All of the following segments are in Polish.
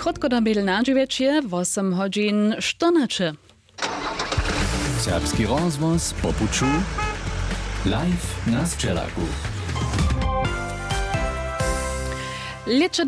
Krótko do na 9, 8 godzin 14. Serbski rozvoz po puču, live na Sčelaku. Lecie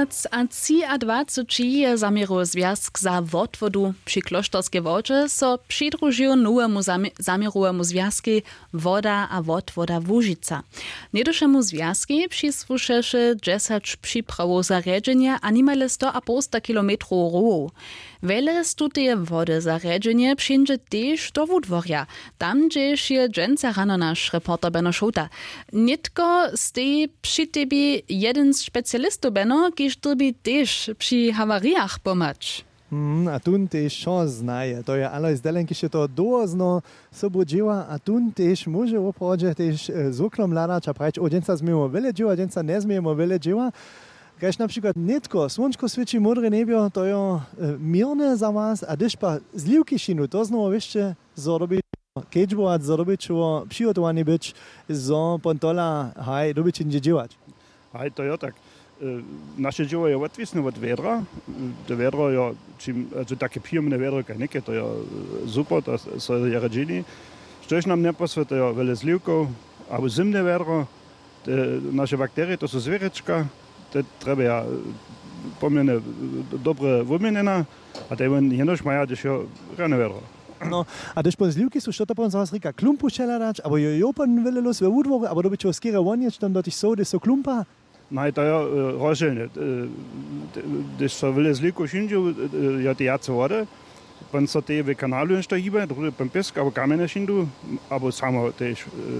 2023 je zamieruje Związk za wotwodu przy Klosztorskie Wodzie, so przydrużył nowemu zamierujemu Związki Woda a Wotwoda Łužica. Niedoszemu Związki przysłušeše 10 przyprawow zariadżenia a nimale 100,5 km rowu. Wiele studie wody zariadżenie przyjdzie też do Wódworja. Tam gdzieś je dżęca rano nasz reporter Beno Šouta. Nitko stej przy tebie jeden z specjalistów Beno, kiż tobie też przy hawariach pomać. A tun też schon znaje. To je ale zdelenki się to dozno sobo dzieła, a tun też może oprawdzie też zuklom ladać, a prać o dzienca zmiemo wiele dzieła, dzienca nie zmiemo wiele dzieła. Kaž na przykład netko, słončko sviči, modre niebio, to je mirne za was, a když pa zlivkišinu, to znowu jeszcze zrobić, kedžbovat, zrobić, čo przygotowanie być, zo pontola, haj, robić indzie działać. Haj, to je tak. Naše dzieło je odwisne od wiadra. To wiadro je, also takie pijemne wiadro, kaj neke, to je super, to so je radzili. Štož nam ne posve, to je vele zlivkov, abo zimne wiadro, naše bakterie, to so zvierečka, to treba ja pomene dobre womenena, a to je jenož maja, když je rane wiadro. No, a když po zlivki su, što to pon zas rika, klumpu šeladać, abo je jopan vele los ve Wódworju, abo dobić o skira wonjeć, tam do tih sody so klumpa. Nein, to je rozdielne. Když so vele zlivkov šinđu, je to jace vode, pan so te v kanalu nešto hýbe, druge pan pisk, abo kamene šindu, abo samo tež